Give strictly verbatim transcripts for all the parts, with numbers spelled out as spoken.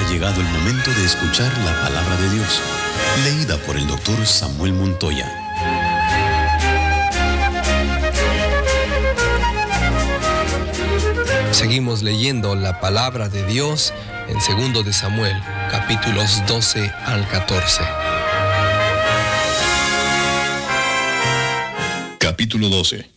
Ha llegado el momento de escuchar la palabra de Dios, leída por el doctor Samuel Montoya. Seguimos leyendo la palabra de Dios en segundo de Samuel, capítulos doce al catorce. Capítulo doce.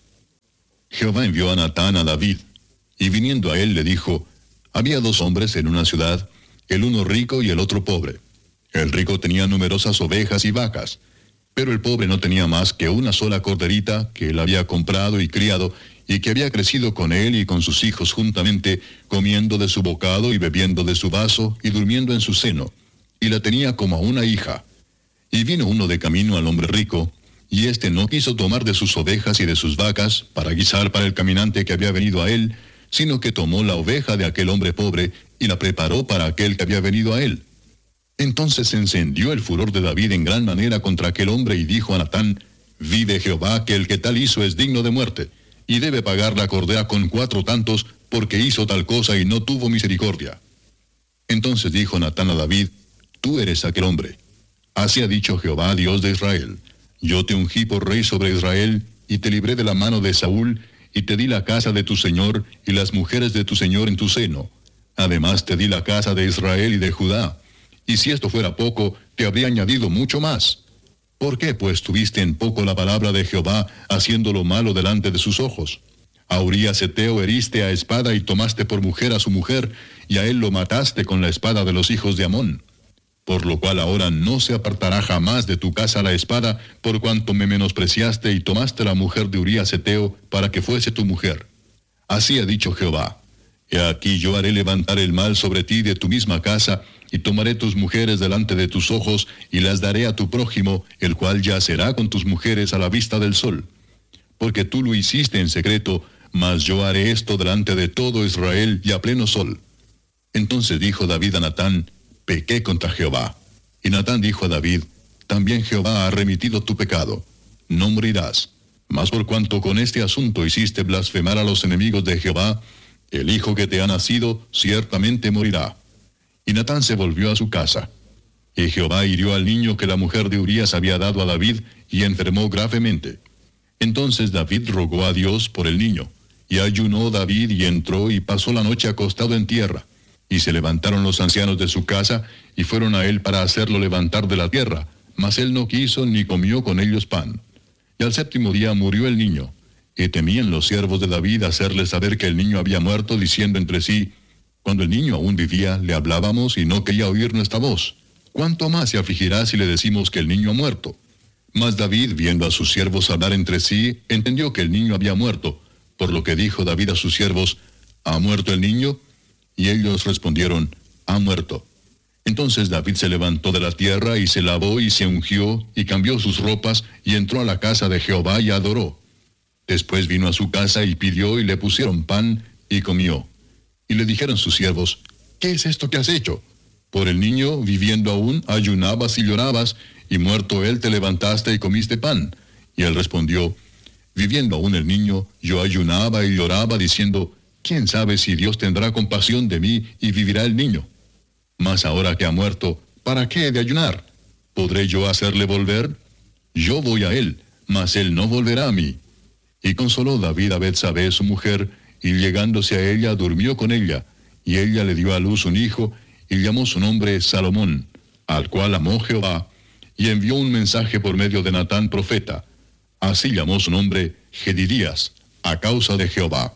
Jehová envió a Natán a David, y viniendo a él le dijo: había dos hombres en una ciudad, el uno rico y el otro pobre. El rico tenía numerosas ovejas y vacas, pero el pobre no tenía más que una sola corderita que él había comprado y criado, y que había crecido con él y con sus hijos juntamente, comiendo de su bocado y bebiendo de su vaso y durmiendo en su seno, y la tenía como a una hija. Y vino uno de camino al hombre rico, y éste no quiso tomar de sus ovejas y de sus vacas para guisar para el caminante que había venido a él, sino que tomó la oveja de aquel hombre pobre y la preparó para aquel que había venido a él. Entonces se encendió el furor de David en gran manera contra aquel hombre y dijo a Natán: vive Jehová, que el que tal hizo es digno de muerte, y debe pagar la cordera con cuatro tantos, porque hizo tal cosa y no tuvo misericordia. Entonces dijo Natán a David: tú eres aquel hombre. Así ha dicho Jehová, Dios de Israel: yo te ungí por rey sobre Israel, y te libré de la mano de Saúl, y te di la casa de tu señor, y las mujeres de tu señor en tu seno. Además te di la casa de Israel y de Judá. Y si esto fuera poco, te habría añadido mucho más. ¿Por qué, pues, tuviste en poco la palabra de Jehová, haciendo lo malo delante de sus ojos? A Urías Heteo heriste a espada y tomaste por mujer a su mujer, y a él lo mataste con la espada de los hijos de Amón. Por lo cual ahora no se apartará jamás de tu casa la espada, por cuanto me menospreciaste y tomaste la mujer de Urías Heteo para que fuese tu mujer. Así ha dicho Jehová: he aquí yo haré levantar el mal sobre ti de tu misma casa, y tomaré tus mujeres delante de tus ojos, y las daré a tu prójimo, el cual yacerá con tus mujeres a la vista del sol. Porque tú lo hiciste en secreto, mas yo haré esto delante de todo Israel y a pleno sol. Entonces dijo David a Natán: pequé contra Jehová. Y Natán dijo a David: también Jehová ha remitido tu pecado, no morirás. Mas por cuanto con este asunto hiciste blasfemar a los enemigos de Jehová, el hijo que te ha nacido ciertamente morirá. Y Natán se volvió a su casa. Y Jehová hirió al niño que la mujer de Urías había dado a David, y enfermó gravemente. Entonces David rogó a Dios por el niño, y ayunó David y entró y pasó la noche acostado en tierra. Y se levantaron los ancianos de su casa, y fueron a él para hacerlo levantar de la tierra, mas él no quiso ni comió con ellos pan. Y al séptimo día murió el niño, y temían los siervos de David hacerle saber que el niño había muerto, diciendo entre sí: cuando el niño aún vivía, le hablábamos y no quería oír nuestra voz. ¿Cuánto más se afligirá si le decimos que el niño ha muerto? Mas David, viendo a sus siervos hablar entre sí, entendió que el niño había muerto, por lo que dijo David a sus siervos: ¿ha muerto el niño? Y ellos respondieron: ha muerto. Entonces David se levantó de la tierra y se lavó y se ungió y cambió sus ropas y entró a la casa de Jehová y adoró. Después vino a su casa y pidió y le pusieron pan y comió. Y le dijeron sus siervos: ¿qué es esto que has hecho? Por el niño, viviendo aún, ayunabas y llorabas, y muerto él te levantaste y comiste pan. Y él respondió: viviendo aún el niño, yo ayunaba y lloraba, diciendo: ¿quién sabe si Dios tendrá compasión de mí y vivirá el niño? Mas ahora que ha muerto, ¿para qué he de ayunar? ¿Podré yo hacerle volver? Yo voy a él, mas él no volverá a mí. Y consoló David a Betsabé su mujer, y llegándose a ella, durmió con ella, y ella le dio a luz un hijo, y llamó su nombre Salomón, al cual amó Jehová, y envió un mensaje por medio de Natán profeta. Así llamó su nombre Jedidías, a causa de Jehová.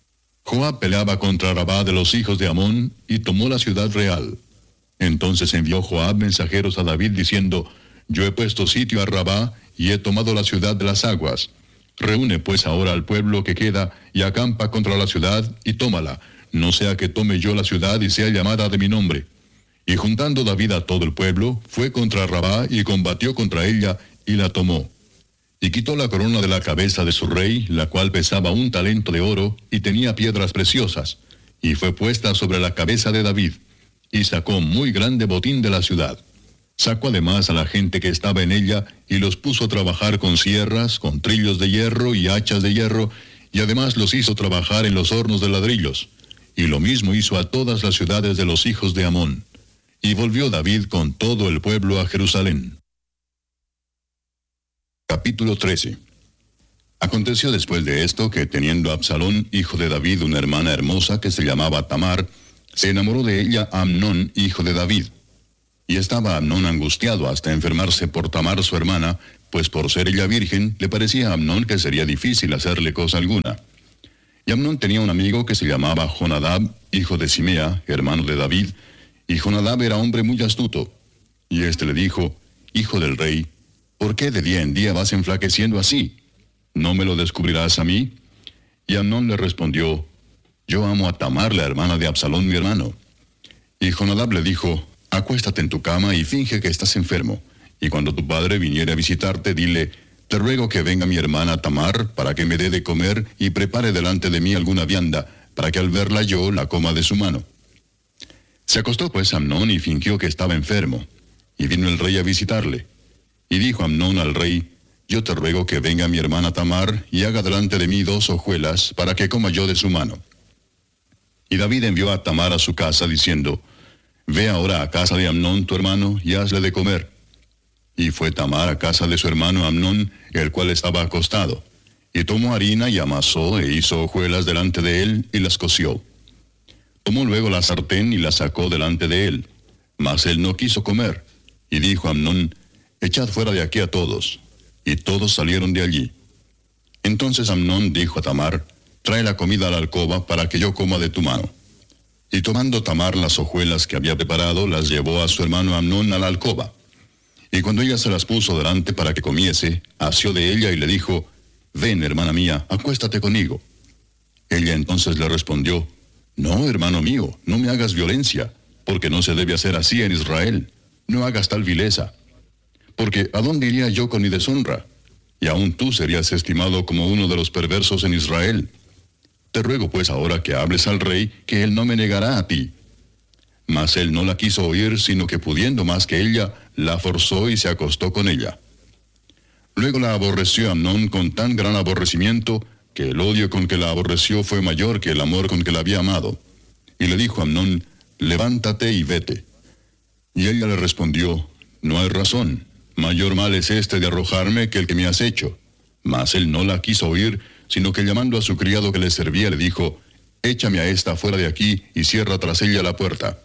Joab peleaba contra Rabá de los hijos de Amón, y tomó la ciudad real. Entonces envió Joab mensajeros a David, diciendo: yo he puesto sitio a Rabá, y he tomado la ciudad de las aguas. Reúne pues ahora al pueblo que queda, y acampa contra la ciudad, y tómala, no sea que tome yo la ciudad y sea llamada de mi nombre. Y juntando David a todo el pueblo, fue contra Rabá, y combatió contra ella, y la tomó. Y quitó la corona de la cabeza de su rey, la cual pesaba un talento de oro, y tenía piedras preciosas, y fue puesta sobre la cabeza de David, y sacó muy grande botín de la ciudad. Sacó además a la gente que estaba en ella, y los puso a trabajar con sierras, con trillos de hierro y hachas de hierro, y además los hizo trabajar en los hornos de ladrillos. Y lo mismo hizo a todas las ciudades de los hijos de Amón. Y volvió David con todo el pueblo a Jerusalén. Capítulo trece. Aconteció después de esto que, teniendo Absalón, hijo de David, una hermana hermosa que se llamaba Tamar, se enamoró de ella Amnón, hijo de David. Y estaba Amnón angustiado hasta enfermarse por Tamar su hermana, pues por ser ella virgen, le parecía a Amnón que sería difícil hacerle cosa alguna. Y Amnón tenía un amigo que se llamaba Jonadab, hijo de Simea, hermano de David, y Jonadab era hombre muy astuto. Y éste le dijo: Hijo del rey, ¿por qué de día en día vas enflaqueciendo así? ¿No me lo descubrirás a mí? Y Amnón le respondió: Yo amo a Tamar, la hermana de Absalón, mi hermano. Y Jonadab le dijo: Acuéstate en tu cama y finge que estás enfermo. Y cuando tu padre viniere a visitarte, dile: Te ruego que venga mi hermana Tamar, para que me dé de comer y prepare delante de mí alguna vianda, para que al verla yo la coma de su mano. Se acostó pues Amnón y fingió que estaba enfermo. Y vino el rey a visitarle. Y dijo Amnón al rey: Yo te ruego que venga mi hermana Tamar y haga delante de mí dos hojuelas, para que coma yo de su mano. Y David envió a Tamar a su casa, diciendo: Ve ahora a casa de Amnón tu hermano, y hazle de comer. Y fue Tamar a casa de su hermano Amnón, el cual estaba acostado. Y tomó harina y amasó, e hizo hojuelas delante de él, y las coció. Tomó luego la sartén y la sacó delante de él. Mas él no quiso comer. Y dijo Amnón: Echad fuera de aquí a todos. Y todos salieron de allí. Entonces Amnón dijo a Tamar: Trae la comida a la alcoba, para que yo coma de tu mano. Y tomando Tamar las hojuelas que había preparado, las llevó a su hermano Amnón a la alcoba. Y cuando ella se las puso delante para que comiese, asió de ella y le dijo: Ven, hermana mía, acuéstate conmigo. Ella entonces le respondió: No, hermano mío, no me hagas violencia, porque no se debe hacer así en Israel. No hagas tal vileza. Porque ¿a dónde iría yo con mi deshonra? Y aún tú serías estimado como uno de los perversos en Israel. Te ruego pues ahora que hables al rey, que él no me negará a ti. Mas él no la quiso oír, sino que pudiendo más que ella, la forzó y se acostó con ella. Luego la aborreció Amnón con tan gran aborrecimiento, que el odio con que la aborreció fue mayor que el amor con que la había amado. Y le dijo a Amnón: Levántate y vete. Y ella le respondió: No hay razón. Mayor mal es este de arrojarme que el que me has hecho. Mas él no la quiso oír, sino que llamando a su criado que le servía, le dijo: Échame a esta fuera de aquí, y cierra tras ella la puerta.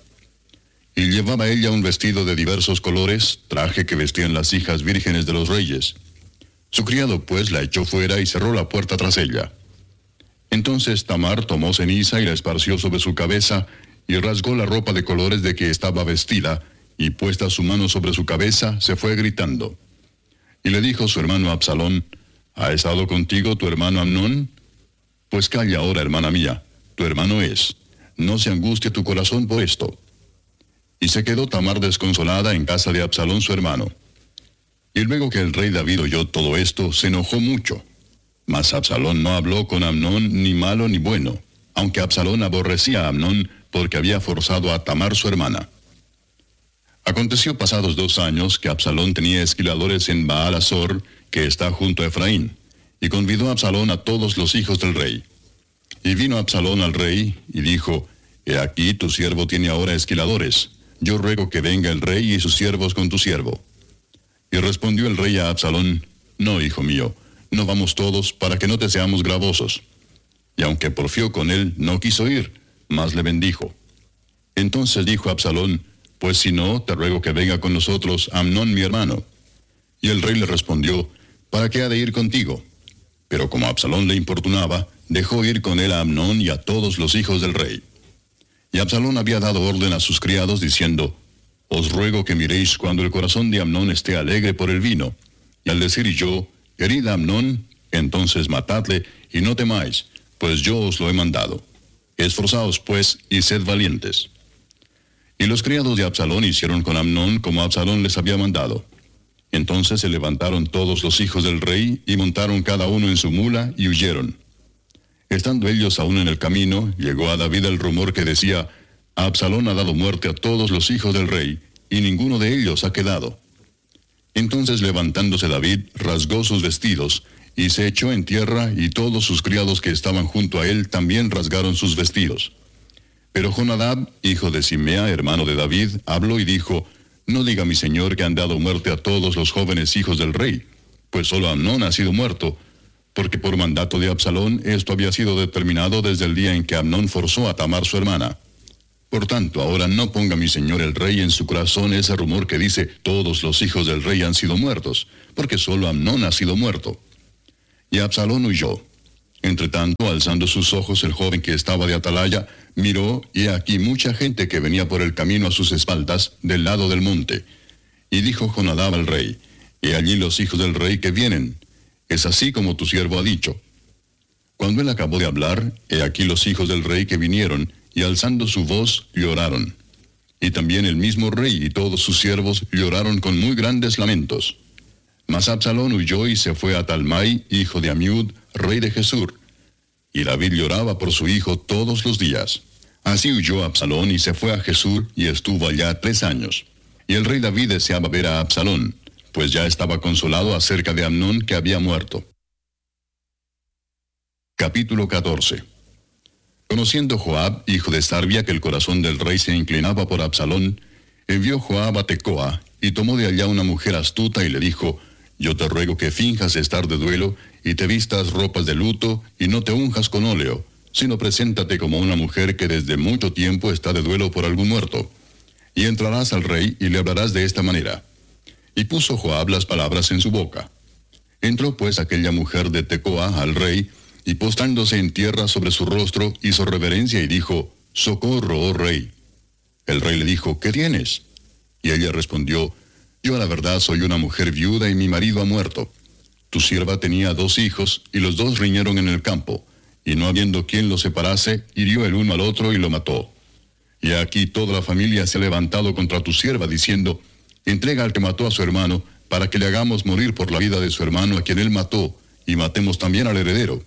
Y llevaba ella un vestido de diversos colores, traje que vestían las hijas vírgenes de los reyes. Su criado pues la echó fuera y cerró la puerta tras ella. Entonces Tamar tomó ceniza y la esparció sobre su cabeza, y rasgó la ropa de colores de que estaba vestida, y puesta su mano sobre su cabeza, se fue gritando. Y le dijo su hermano Absalón: ¿Ha estado contigo tu hermano Amnón? Pues calla ahora, hermana mía, tu hermano es. No se angustie tu corazón por esto. Y se quedó Tamar desconsolada en casa de Absalón su hermano. Y luego que el rey David oyó todo esto, se enojó mucho. Mas Absalón no habló con Amnón ni malo ni bueno, aunque Absalón aborrecía a Amnón porque había forzado a Tamar su hermana. Aconteció pasados dos años que Absalón tenía esquiladores en Baal-Azor, que está junto a Efraín, y convidó a Absalón a todos los hijos del rey. Y vino Absalón al rey, y dijo: He aquí tu siervo tiene ahora esquiladores. Yo ruego que venga el rey y sus siervos con tu siervo. Y respondió el rey a Absalón: No, hijo mío, no vamos todos, para que no te seamos gravosos. Y aunque porfió con él, no quiso ir, mas le bendijo. Entonces dijo Absalón: Pues si no, te ruego que venga con nosotros Amnón mi hermano. Y el rey le respondió: ¿Para qué ha de ir contigo? Pero como Absalón le importunaba, dejó ir con él a Amnón y a todos los hijos del rey. Y Absalón había dado orden a sus criados, diciendo: Os ruego que miréis cuando el corazón de Amnón esté alegre por el vino. Y al decir yo: Herid a Amnón, entonces matadle, y no temáis, pues yo os lo he mandado. Esforzaos pues, y sed valientes. Y los criados de Absalón hicieron con Amnón como Absalón les había mandado. Entonces se levantaron todos los hijos del rey, y montaron cada uno en su mula, y huyeron. Estando ellos aún en el camino, llegó a David el rumor que decía: Absalón ha dado muerte a todos los hijos del rey, y ninguno de ellos ha quedado. Entonces levantándose David, rasgó sus vestidos, y se echó en tierra, y todos sus criados que estaban junto a él también rasgaron sus vestidos. Pero Jonadab, hijo de Simea, hermano de David, habló y dijo, no diga mi señor que han dado muerte a todos los jóvenes hijos del rey, pues solo Amnón ha sido muerto, porque por mandato de Absalón esto había sido determinado desde el día en que Amnón forzó a Tamar su hermana. Por tanto, ahora no ponga mi señor el rey en su corazón ese rumor que dice, todos los hijos del rey han sido muertos, porque solo Amnón ha sido muerto. Y Absalón huyó. Entretanto, alzando sus ojos, el joven que estaba de atalaya, miró, y he aquí mucha gente que venía por el camino a sus espaldas, del lado del monte. Y dijo Jonadab al rey, he allí los hijos del rey que vienen. Es así como tu siervo ha dicho. Cuando él acabó de hablar, he aquí los hijos del rey que vinieron, y alzando su voz, lloraron. Y también el mismo rey y todos sus siervos lloraron con muy grandes lamentos. Mas Absalón huyó y se fue a Talmai, hijo de Amiud, rey de Gesur. Y David lloraba por su hijo todos los días. Así huyó Absalón y se fue a Gesur y estuvo allá tres años. Y el rey David deseaba ver a Absalón, pues ya estaba consolado acerca de Amnón que había muerto. Capítulo catorce. Conociendo Joab, hijo de Sarvia, que el corazón del rey se inclinaba por Absalón, envió Joab a Tecoa, y tomó de allá una mujer astuta y le dijo, yo te ruego que finjas estar de duelo, y te vistas ropas de luto, y no te unjas con óleo, sino preséntate como una mujer que desde mucho tiempo está de duelo por algún muerto. Y entrarás al rey, y le hablarás de esta manera. Y puso Joab las palabras en su boca. Entró pues aquella mujer de Tecoa al rey, y postrándose en tierra sobre su rostro, hizo reverencia y dijo, socorro, oh rey. El rey le dijo, ¿qué tienes? Y ella respondió, yo a la verdad soy una mujer viuda y mi marido ha muerto. Tu sierva tenía dos hijos, y los dos riñeron en el campo, y no habiendo quien los separase, hirió el uno al otro y lo mató. Y aquí toda la familia se ha levantado contra tu sierva, diciendo, entrega al que mató a su hermano, para que le hagamos morir por la vida de su hermano a quien él mató, y matemos también al heredero.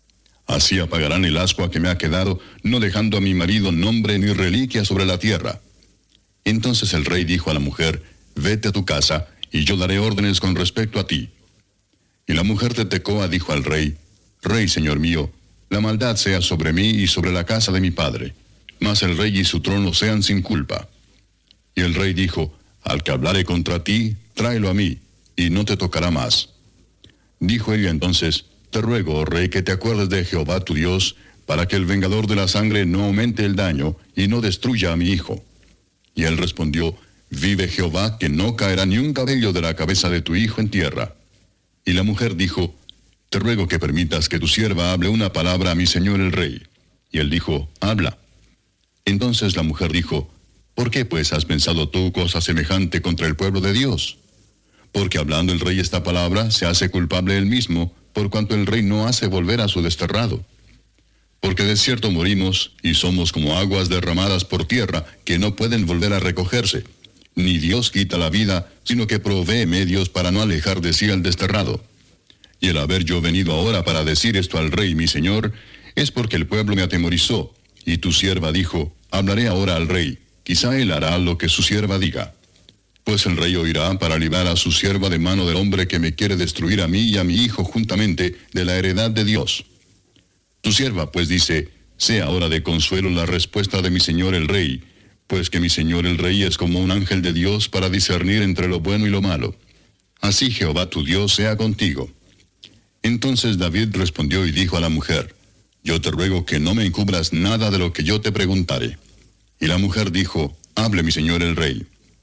Así apagarán el ascua que me ha quedado, no dejando a mi marido nombre ni reliquia sobre la tierra. Entonces el rey dijo a la mujer, vete a tu casa, y yo daré órdenes con respecto a ti. Y la mujer de Tecoa dijo al rey, Rey, señor mío, la maldad sea sobre mí y sobre la casa de mi padre, mas el rey y su trono sean sin culpa. Y el rey dijo, al que hablare contra ti, tráelo a mí, y no te tocará más. Dijo ella entonces, te ruego, oh rey, que te acuerdes de Jehová tu Dios, para que el vengador de la sangre no aumente el daño, y no destruya a mi hijo. Y él respondió, vive Jehová, que no caerá ni un cabello de la cabeza de tu hijo en tierra. Y la mujer dijo, te ruego que permitas que tu sierva hable una palabra a mi señor el rey. Y él dijo, habla. Entonces la mujer dijo, ¿por qué pues has pensado tú cosa semejante contra el pueblo de Dios? Porque hablando el rey esta palabra, se hace culpable él mismo, por cuanto el rey no hace volver a su desterrado. Porque de cierto morimos, y somos como aguas derramadas por tierra, que no pueden volver a recogerse. Ni Dios quita la vida, sino que provee medios para no alejar de sí al desterrado. Y el haber yo venido ahora para decir esto al rey mi señor, es porque el pueblo me atemorizó, y tu sierva dijo, hablaré ahora al rey, quizá él hará lo que su sierva diga. Pues el rey oirá para librar a su sierva de mano del hombre que me quiere destruir a mí y a mi hijo juntamente de la heredad de Dios. Tu sierva pues dice, sea ahora de consuelo la respuesta de mi señor el rey, pues que mi señor el rey es como un ángel de Dios para discernir entre lo bueno y lo malo. Así Jehová tu Dios sea contigo. Entonces David respondió y dijo a la mujer, yo te ruego que no me encubras nada de lo que yo te preguntare. Y la mujer dijo, hable mi señor el rey.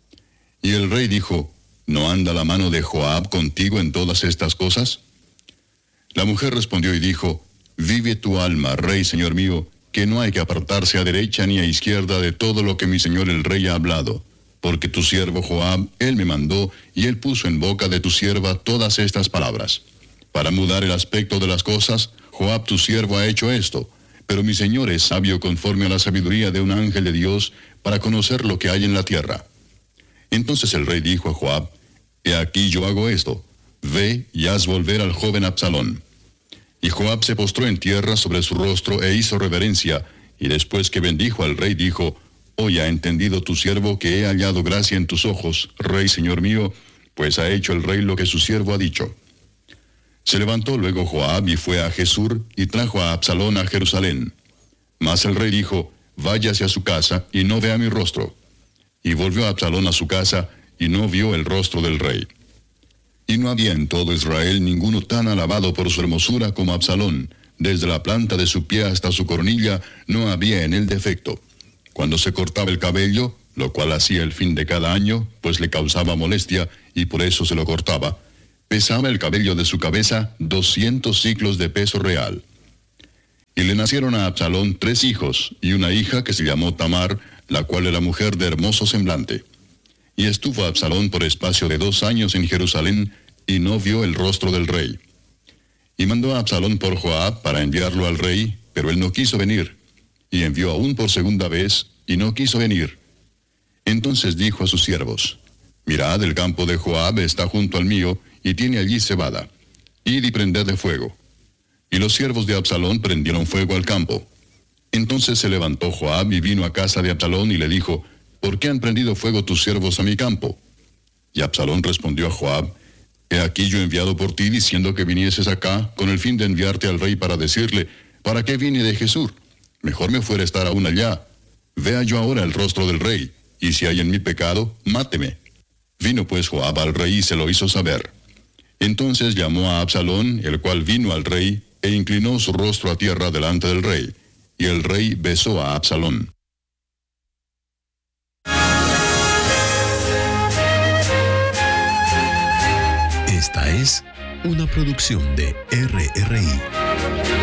Y el rey dijo, ¿no anda la mano de Joab contigo en todas estas cosas? La mujer respondió y dijo, vive tu alma, rey, señor mío, que no hay que apartarse a derecha ni a izquierda de todo lo que mi señor el rey ha hablado, porque tu siervo Joab, él me mandó, y él puso en boca de tu sierva todas estas palabras. Para mudar el aspecto de las cosas, Joab tu siervo ha hecho esto, pero mi señor es sabio conforme a la sabiduría de un ángel de Dios, para conocer lo que hay en la tierra. Entonces el rey dijo a Joab, he aquí yo hago esto, ve y haz volver al joven Absalón. Y Joab se postró en tierra sobre su rostro e hizo reverencia, y después que bendijo al rey dijo, hoy ha entendido tu siervo que he hallado gracia en tus ojos, rey señor mío, pues ha hecho el rey lo que su siervo ha dicho. Se levantó luego Joab y fue a Gesur, y trajo a Absalón a Jerusalén. Mas el rey dijo, váyase a su casa y no vea mi rostro. Y volvió Absalón a su casa y no vio el rostro del rey. Y no había en todo Israel ninguno tan alabado por su hermosura como Absalón. Desde la planta de su pie hasta su coronilla no había en él defecto. Cuando se cortaba el cabello, lo cual hacía el fin de cada año, pues le causaba molestia y por eso se lo cortaba, pesaba el cabello de su cabeza doscientos siclos de peso real. Y le nacieron a Absalón tres hijos y una hija que se llamó Tamar, la cual era mujer de hermoso semblante. Y estuvo Absalón por espacio de dos años en Jerusalén, y no vio el rostro del rey. Y mandó a Absalón por Joab para enviarlo al rey, pero él no quiso venir. Y envió aún por segunda vez, y no quiso venir. Entonces dijo a sus siervos: Mirad, el campo de Joab está junto al mío, y tiene allí cebada. Id y prended de fuego. Y los siervos de Absalón prendieron fuego al campo. Entonces se levantó Joab y vino a casa de Absalón y le dijo: ¿Por qué han prendido fuego tus siervos a mi campo? Y Absalón respondió a Joab: He aquí yo he enviado por ti diciendo que vinieses acá con el fin de enviarte al rey para decirle: ¿Para qué vine de Jesús? Mejor me fuera estar aún allá. Vea yo ahora el rostro del rey, y si hay en mí pecado, máteme. Vino pues Joab al rey y se lo hizo saber. Entonces llamó a Absalón, el cual vino al rey, e inclinó su rostro a tierra delante del rey. Y el rey besó a Absalón. Esta es una producción de R R I.